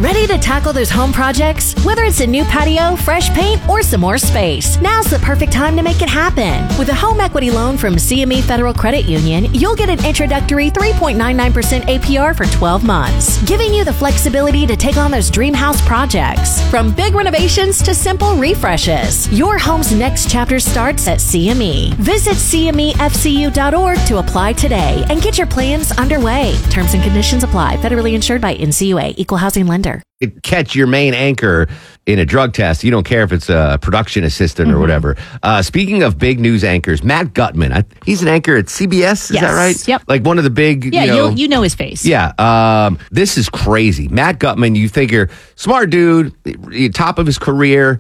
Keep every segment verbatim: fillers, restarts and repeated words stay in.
Ready to tackle those home projects? Whether it's a new patio, fresh paint, or some more space, now's the perfect time to make it happen. With a home equity loan from C M E Federal Credit Union, you'll get an introductory three point nine nine percent A P R for twelve months, giving you the flexibility to take on those dream house projects. From big renovations to simple refreshes, your home's next chapter starts at C M E. Visit C M E F C U dot org to apply today and get your plans underway. Terms and conditions apply. Federally insured by N C U A, Equal Housing Lender. Catch your main anchor in a drug test. You don't care if it's a production assistant or mm-hmm. whatever. Uh, speaking of big news anchors, Matt Gutman, I, he's an anchor at C B S. Is yes. that right? Yep. Like one of the big, yeah, you know. you know his face. Yeah. Um, this is crazy. Matt Gutman, you figure, smart dude, top of his career,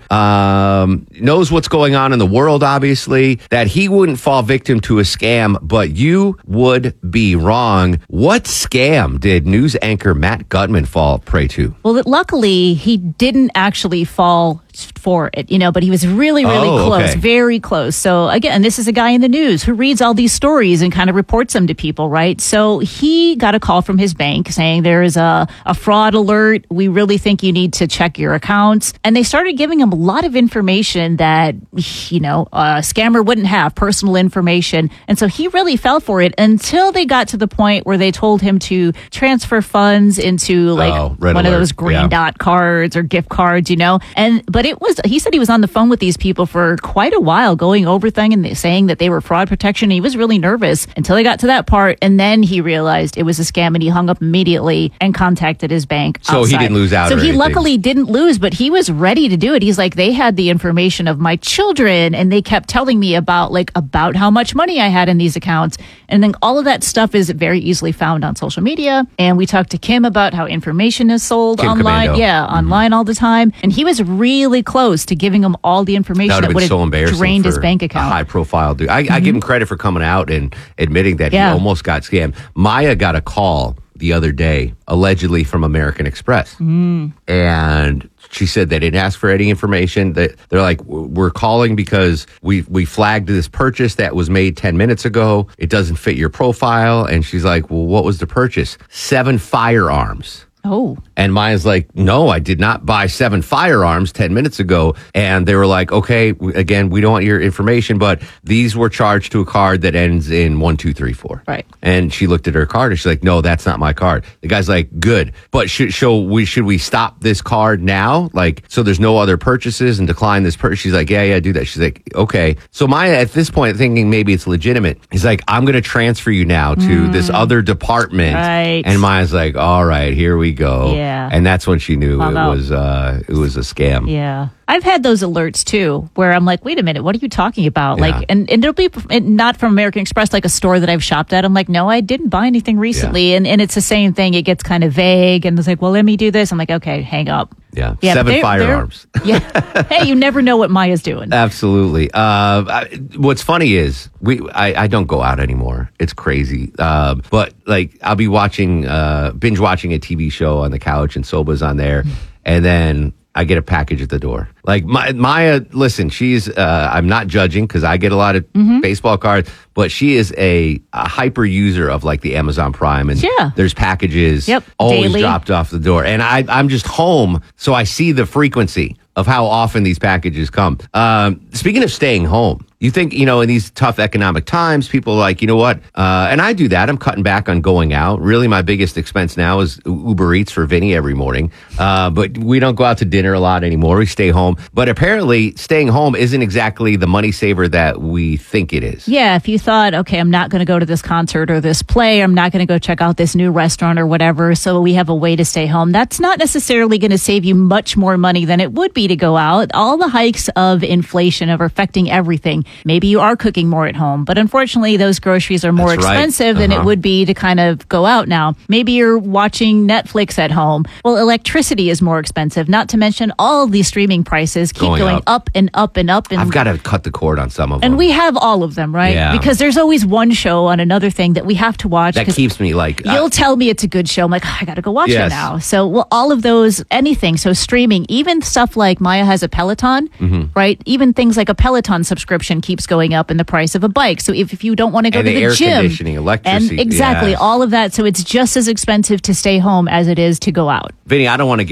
um, knows what's going on in the world, obviously, that he wouldn't fall victim to a scam, but you would be wrong. What scam did news anchor Matt Gutman fall prey to? Well, luckily, he didn't actually fall for it, you know, but he was really, really oh, close, okay. very close. So again, this is a guy in the news who reads all these stories and kind of reports them to people, right? So he got a call from his bank saying there is a, a fraud alert. We really think you need to check your accounts. And they started giving him a lot of information that, you know, a scammer wouldn't have, personal information. And so he really fell for it until they got to the point where they told him to transfer funds into like oh, one alert. of those green yeah. dot cards or gift cards, you know, and, but it was, he said he was on the phone with these people for quite a while going over things and saying that they were fraud protection. He was really nervous until they got to that part. And then he realized it was a scam and he hung up immediately and contacted his bank. So outside. he didn't lose out. So or he anything. luckily didn't lose, but he was ready to do it. He's like, they had the information of my children and they kept telling me about like, about how much money I had in these accounts. And then all of that stuff is very easily found on social media. And we talked to Kim about how information is sold Kim online. Commando. Yeah, Mm-hmm. online all the time. And he was really close to giving him all the information That that would would have so have embarrassing drained for his bank a account. high profile dude. I, mm-hmm. I give him credit for coming out and admitting that Yeah. he almost got scammed. Maya got a call the other day, allegedly from American Express. Mm. And she said they didn't ask for any information. That they're like, we're calling because we we flagged this purchase that was made ten minutes ago. It doesn't fit your profile. And she's like, well, what was the purchase? Seven firearms. Oh. And Maya's like, no, I did not buy seven firearms ten minutes ago. And they were like, okay, again, we don't want your information, but these were charged to a card that ends in one, two, three, four. Right. And she looked at her card and she's like, no, that's not my card. The guy's like, good. But should, so we, should we stop this card now? Like, so there's no other purchases and decline this purchase? She's like, yeah, yeah, do that. She's like, okay. So Maya, at this point, thinking maybe it's legitimate, he's like, I'm going to transfer you now to mm. this other department. Right. And Maya's like, all right, here we go. Yeah. And that's when she knew Hung it up. was uh, it was a scam. Yeah. I've had those alerts too, where I'm like, wait a minute, what are you talking about? Yeah. Like, and, and it'll be not from American Express, like a store that I've shopped at. I'm like, no, I didn't buy anything recently. Yeah. And, and it's the same thing. It gets kind of vague and it's like, well, let me do this. I'm like, okay, hang up. Yeah. Yeah, Seven they're- firearms. Yeah. Hey, you never know what Maya's doing. Absolutely. Uh, I, what's funny is we I, I don't go out anymore. It's crazy. Uh, but like I'll be watching, uh, binge watching a T V show on the couch and Soba's on there. And then I get a package at the door. Like my, Maya, listen, she's, uh, I'm not judging because I get a lot of mm-hmm. baseball cards, but she is a, a hyper user of like the Amazon Prime. And yeah. there's packages yep. always Daily. dropped off the door. And I, I'm just home, so I see the frequency of how often these packages come. Um, speaking of staying home, you think, you know, in these tough economic times, people are like, you know what? Uh, and I do that. I'm cutting back on going out. Really, my biggest expense now is Uber Eats for Vinny every morning. Uh, but we don't go out to dinner a lot anymore. We stay home. But apparently, staying home isn't exactly the money saver that we think it is. Yeah, if you thought, okay, I'm not going to go to this concert or this play, I'm not going to go check out this new restaurant or whatever, so we have a way to stay home. That's not necessarily going to save you much more money than it would be to go out. All the hikes of inflation are affecting everything. Maybe you are cooking more at home, but unfortunately, those groceries are more That's right. expensive than Uh-huh. it would be to kind of go out now. Maybe you're watching Netflix at home. Well, electricity is more expensive, not to mention all these streaming prices keep Going going, up. up. and up and up. And I've got to cut the cord on some of them. and we have all of them, right? Yeah. Because there's always one show on another thing that we have to watch. that 'cause keeps me like... You'll uh, tell me it's a good show. I'm like, I got to go watch Yes. it now. So, well, all of those, anything. So streaming, even stuff like Maya has a Peloton, Mm-hmm. right? Even things like a Peloton subscription keeps going up in the price of a bike. So if, if you don't want to go And to the the air gym. conditioning, electricity, And exactly, yes. all of that. So it's just as expensive to stay home as it is to go out. Vinny, I don't want to